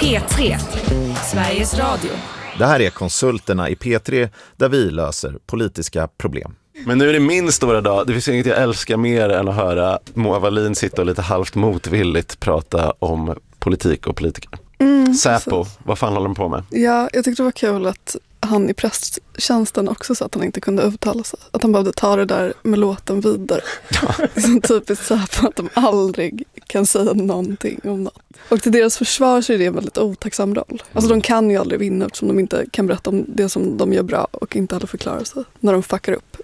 P3, Sveriges Radio. Det här är Konsulterna i P3 där vi löser politiska problem. Men nu är det min stora dag. Det finns inget jag älskar mer än att höra Moa Wallin sitta och lite halvt motvilligt prata om politik och politiker. Säpo, vad fan håller de på med? Ja, jag tyckte det var kul att han i presstjänsten också sa att han inte kunde uttala sig. Att han behövde ta det där med låten vidare. Det är så typiskt Säpo att de aldrig kan säga någonting om något. Och till deras försvar så är det en väldigt otacksam roll. Alltså de kan ju aldrig vinna eftersom de inte kan berätta om det som de gör bra och inte heller förklara sig när de fuckar upp.